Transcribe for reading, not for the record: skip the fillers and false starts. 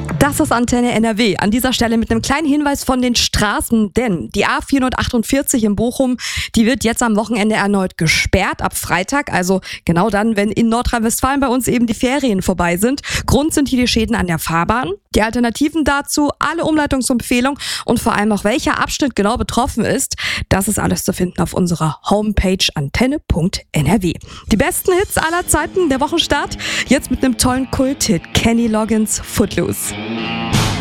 Das ist Antenne NRW. An dieser Stelle mit einem kleinen Hinweis von den Straßen, denn die A448 in Bochum, die wird jetzt am Wochenende erneut gesperrt, ab Freitag, also genau dann, wenn in Nordrhein-Westfalen bei uns eben die Ferien vorbei sind. Grund sind hier die Schäden an der Fahrbahn. Die Alternativen dazu, alle Umleitungsempfehlungen und vor allem auch welcher Abschnitt genau betroffen ist, das ist alles zu finden auf unserer Homepage antenne.nrw. Die besten Hits aller Zeiten, der Wochenstart, jetzt mit einem tollen Kult-Hit, Kenny Loggins Footloose.